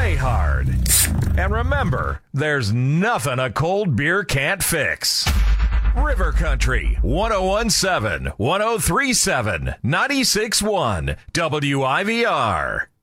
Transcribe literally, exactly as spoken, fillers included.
play hard. And remember, there's nothing a cold beer can't fix. River Country, one oh one point seven, one oh three point seven, ninety-six point one, W I V R.